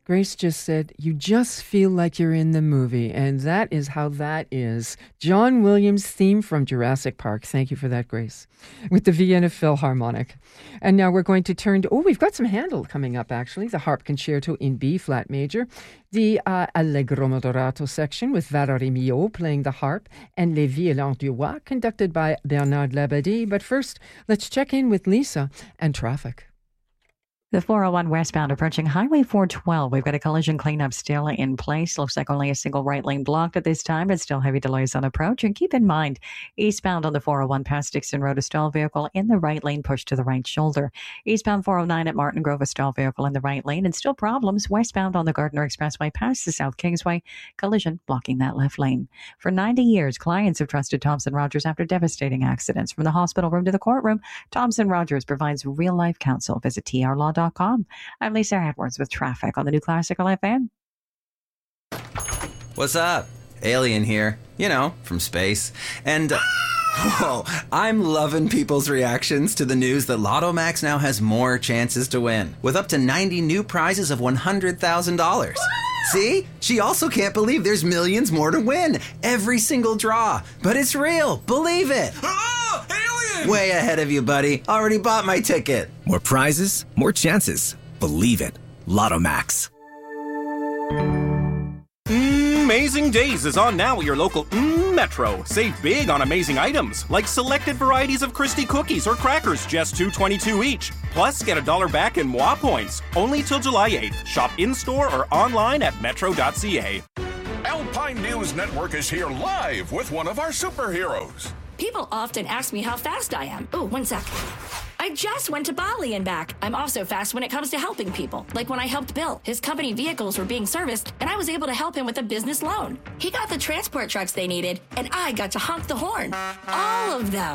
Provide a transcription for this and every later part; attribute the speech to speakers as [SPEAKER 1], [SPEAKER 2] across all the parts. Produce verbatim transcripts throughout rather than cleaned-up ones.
[SPEAKER 1] Grace just said, you just feel like you're in the movie, and that is how that is. John Williams' theme from Jurassic Park. Thank you for that, Grace. With the Vienna Philharmonic. And now we're going to turn to, oh, we've got some Handel coming up, actually. The Harp Concerto in B-flat major. The uh, Allegro Moderato section with Valérie Millot playing the harp, and Les Violons du Roi, conducted by Bernard Labadie. But first, let's check in with Lisa and traffic.
[SPEAKER 2] The four oh one westbound approaching Highway four twelve. We've got a collision cleanup still in place. Looks like only a single right lane blocked at this time, but still heavy delays on approach. And keep in mind, eastbound on the four oh one past Dixon Road, a stall vehicle in the right lane pushed to the right shoulder. Eastbound four oh nine at Martin Grove, a stall vehicle in the right lane. And still problems westbound on the Gardiner Expressway past the South Kingsway. Collision blocking that left lane. For ninety years, clients have trusted Thompson Rogers after devastating accidents. From the hospital room to the courtroom, Thompson Rogers provides real-life counsel. Visit T R law dot com. I'm Lisa Edwards with traffic on the New Classical F M.
[SPEAKER 3] What's up? Alien here. You know, from space. And, uh, whoa, I'm loving people's reactions to the news that Lotto Max now has more chances to win, with up to ninety new prizes of one hundred thousand dollars. See? She also can't believe there's millions more to win. Every single draw. But it's real. Believe it.
[SPEAKER 4] Ah! Alien!
[SPEAKER 3] Way ahead of you, buddy. Already bought my ticket.
[SPEAKER 5] More prizes, more chances. Believe it. Lotto Max.
[SPEAKER 4] Amazing Days is on now at your local mm, Metro. Save big on amazing items, like selected varieties of Christie cookies or crackers, just two dollars and twenty-two cents each. Plus, get a dollar back in Moi points. Only till July eighth. Shop in-store or online at metro dot c a.
[SPEAKER 6] Alpine News Network is here live with one of our superheroes.
[SPEAKER 7] People often ask me how fast I am. Oh, one sec. I just went to Bali and back. I'm also fast when it comes to helping people. Like when I helped Bill. His company vehicles were being serviced, and I was able to help him with a business loan. He got the transport trucks they needed, and I got to honk the horn. All of them.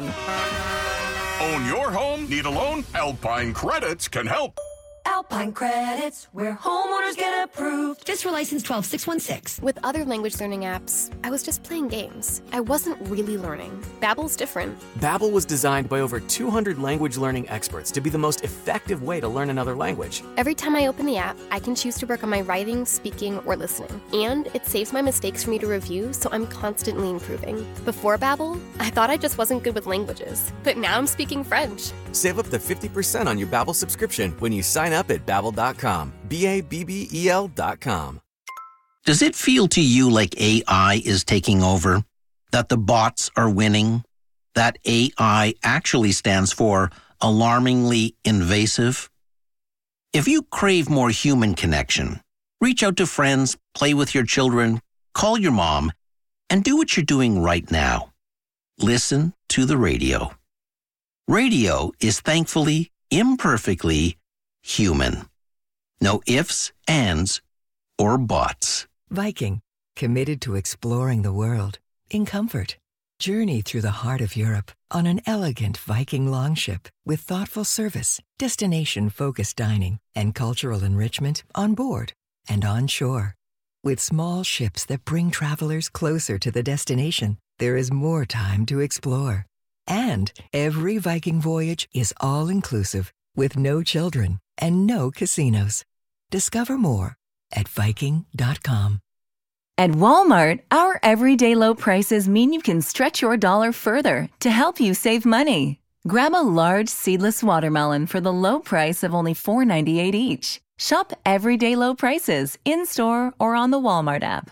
[SPEAKER 6] Own your home? Need a loan? Alpine Credits can help.
[SPEAKER 8] Alpine Credits, where homeowners get approved.
[SPEAKER 7] Just for license twelve six one six.
[SPEAKER 9] With other language learning apps, I was just playing games. I wasn't really learning. Babbel's different.
[SPEAKER 10] Babbel was designed by over two hundred language learning experts to be the most effective way to learn another language.
[SPEAKER 9] Every time I open the app, I can choose to work on my writing, speaking, or listening. And it saves my mistakes for me to review, so I'm constantly improving. Before Babbel, I thought I just wasn't good with languages. But now I'm speaking French.
[SPEAKER 10] Save up to fifty percent on your Babbel subscription when you sign up at babbel dot com. B A B B E L dot com.
[SPEAKER 11] Does it feel to you like A I is taking over? That the bots are winning? That A I actually stands for alarmingly invasive? If you crave more human connection, reach out to friends, play with your children, call your mom, and do what you're doing right now. Listen to the radio. Radio is thankfully, imperfectly human. No ifs, ands, or buts.
[SPEAKER 12] Viking, committed to exploring the world in comfort. Journey through the heart of Europe on an elegant Viking longship with thoughtful service, destination-focused dining, and cultural enrichment on board and on shore. With small ships that bring travelers closer to the destination, there is more time to explore. And every Viking voyage is all-inclusive with no children and no casinos. Discover more at Viking dot com.
[SPEAKER 13] At Walmart, our everyday low prices mean you can stretch your dollar further to help you save money. Grab a large seedless watermelon for the low price of only four dollars and ninety-eight cents each. Shop everyday low prices in-store or on the Walmart app.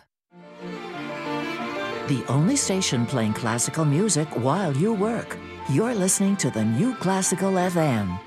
[SPEAKER 14] The only station playing classical music while you work. You're listening to the New Classical F M.